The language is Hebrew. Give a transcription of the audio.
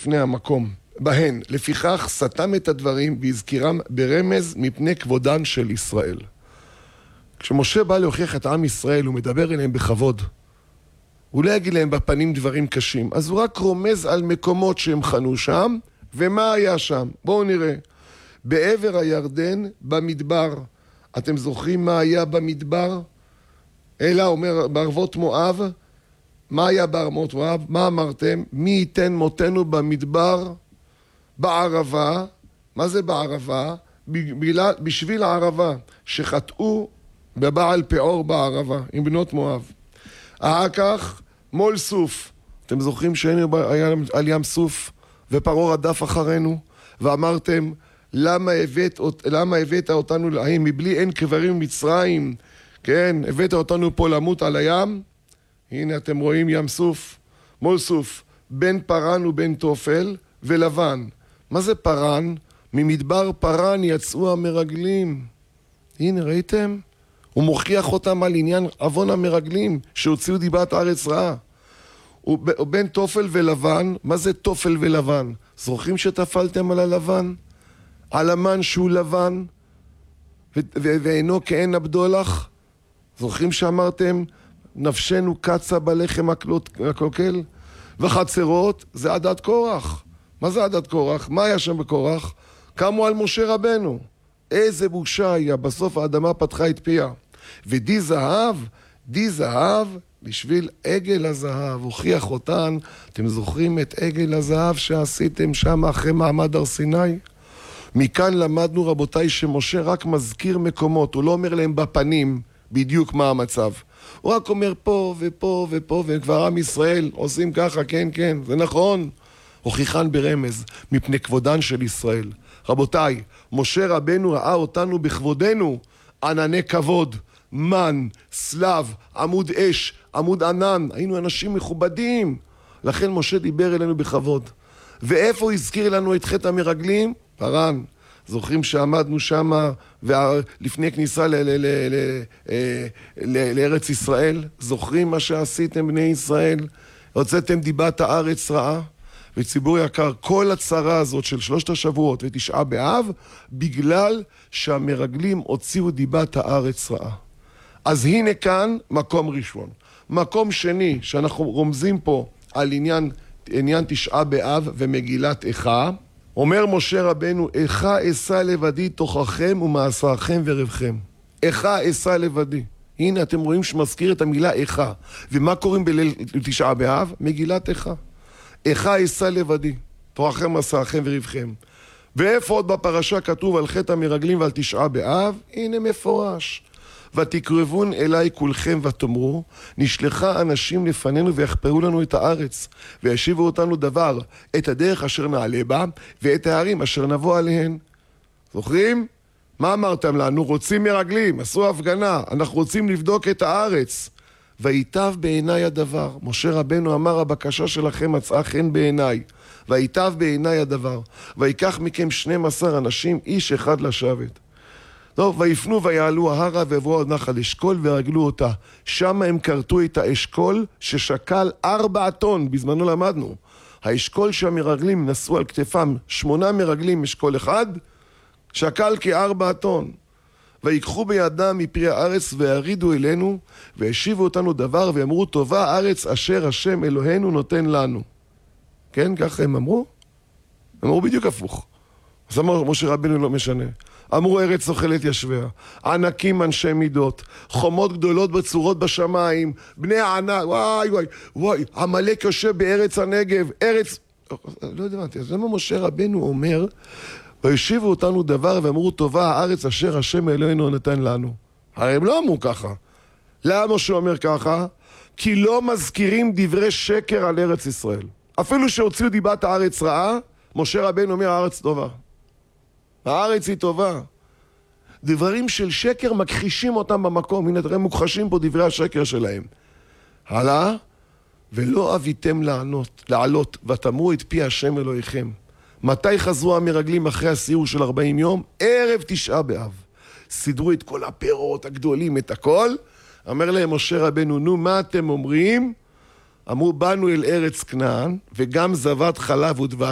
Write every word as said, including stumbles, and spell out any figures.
לפני המקום, בהן, לפיכך סתם את הדברים והזכירם ברמז מפני כבודן של ישראל. כשמשה בא להוכיח את עם ישראל, הוא מדבר אליהם בכבוד. הוא לא יגיד להם בפנים דברים קשים, אז הוא רק רומז על מקומות שהם חנו שם, ומה היה שם? בואו נראה. בעבר הירדן, במדבר. אתם זוכרים מה היה במדבר? אלא אומר בערבות מואב, מה היה בערבות מואב? מה אמרתם? מי ייתן מותנו במדבר? בערבה. מה זה בערבה? בגלל, בשביל הערבה, שחטאו בבעל פאור בערבה, עם בנות מואב. אחר כך, מול סוף. אתם זוכרים שהיינו על ים סוף, ופרעה רדף אחרינו, ואמרתם, למה הבאת, למה הבאת אותנו להם, מבלי אין קברים מצרים, כן, הבאת אותנו פה למות על הים? הנה אתם רואים ים סוף, מול סוף, בין פרן ובין תופל ולבן. מה זה פרן? ממדבר פרן יצאו המרגלים. הנה ראיתם? הוא מוכיח אותם על עניין אבון המרגלים, שהוציאו דיבת הארץ רעה. ובין תופל ולבן, מה זה תופל ולבן? זוכרים שתפלתם על הלבן? על המן שהוא לבן, ואינו כעין הבדולח? זוכרים שאמרתם, נפשנו קצה בלחם הקלוקל? וחצרות זה עדת קורח. מה זה עדת קורח? מה היה שם בקורח? קמו על משה רבנו. איזה בושה היה, בסוף האדמה פתחה את פיה. ודי זהב, די זהב, בשביל עגל הזהב, הוכיח אותן. אתם זוכרים את עגל הזהב שעשיתם שם אחרי מעמד הר סיני? מכאן למדנו רבותיי שמשה רק מזכיר מקומות, הוא לא אומר להם בפנים בדיוק מה המצב. הוא רק אומר פה ופה ופה, וכבר עם ישראל עושים ככה, כן כן, זה נכון. הוכיחן ברמז מפני כבודן של ישראל. רבותיי, משה רבנו ראה אותנו בכבודנו, ענני כבוד, מן, סלב, עמוד אש, עמוד ענן, היינו אנשים מכובדים. לכן משה דיבר אלינו בכבוד. ואיפה הוא הזכיר לנו את חטא המרגלים? פרן. זוכרים שעמדנו שם לפני כניסה ל- ל- ל- ל- ל- לארץ ישראל? זוכרים מה שעשיתם בני ישראל? הוצאתם דיבת הארץ רעה? וציבור יקר, כל הצרה הזאת של שלושת השבועות ותשעה באב, בגלל שהמרגלים הוציאו דיבת הארץ רעה. אז הנה כאן מקום ראשון. מקום שני שאנחנו רומזים פה על עניין, עניין תשעה באב ומגילת איכה, אומר משה רבנו, איכה אשא לבדי תוככם ומעשרכם ורבכם. איכה אשא לבדי. הנה אתם רואים שמזכיר את המילה איכה. ומה קוראים בליל תשעה באב? מגילת איכה. איכה אשא לבדי, תוככם ומעשרכם ורבכם. ואיפה עוד בפרשה כתוב על חטא המרגלים ועל תשעה באב? הנה מפורש. ותקרבון אליי כולכם ותאמרו, נשלחה אנשים לפנינו ויחפרו לנו את הארץ, וישיבו אותנו דבר, את הדרך אשר נעלה בה, ואת הערים אשר נבוא עליהן. זוכרים? מה אמרתם לנו? רוצים מרגלים, עשו הפגנה, אנחנו רוצים לבדוק את הארץ. ויטב בעיניי הדבר. משה רבנו אמר, הבקשה שלכם מצאה חן בעיניי. ויטב בעיניי הדבר. ויקח מכם שנים עשר אנשים, איש אחד לשבת. טוב, ויפנו ויעלו ההרה ועברו עד נחל אשכול ורגלו אותה. שם הם קרתו את האשכול ששקל ארבע טון, בזמנו למדנו. האשכול שהמרגלים נשאו על כתפם, שמונה מרגלים אשכול אחד, שקל כארבע טון. ויקחו בידם מפרי הארץ וירידו אלינו, והשיבו אותנו דבר ואמרו, טובה הארץ אשר השם אלוהינו נותן לנו. כן, ככה הם אמרו? הם אמרו בדיוק הפוך. אז אמר משה רבנו לא משנה. אמרו ארץ אוכלת ישביה, ענקים אנשי מידות, חומות גדולות בצורות בשמיים, בני הענק, וואי וואי, וואי, עמלק יושב בארץ הנגב, ארץ... לא הבנתי, אז למה משה רבנו אומר, וישיבו אותנו דבר ואמרו טובה הארץ אשר השם אלוהינו נתן לנו. הרי הם לא אמרו ככה. למה משה אומר ככה? כי לא מזכירים דברי שקר על ארץ ישראל. אפילו שהוציאו דיבת הארץ רעה, משה רבנו אומר הארץ טובה. הארץ היא טובה. דברים של שקר מכחישים אותם במקום. הנה תראה מוכחשים פה דברי השקר שלהם. הלאה, ולא אביתם לענות, לעלות, ותאמרו את פי השם אלוהיכם. מתי חזרו המרגלים אחרי הסיור של ארבעים יום? ערב תשעה באב. סידרו את כל הפירות הגדולים, את הכל. אמר להם משה רבנו, נו מה אתם אומרים? אמרו, באנו אל ארץ כנען, וגם זבת חלב ודבש.